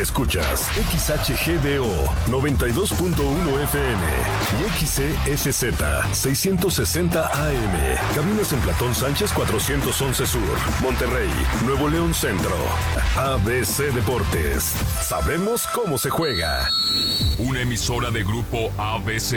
Escuchas XHGDO 92.1 FM y XCSZ 660 AM. Caminos en Platón Sánchez 411 Sur, Monterrey, Nuevo León Centro. ABC Deportes. Sabemos cómo se juega. Una emisora de Grupo ABC.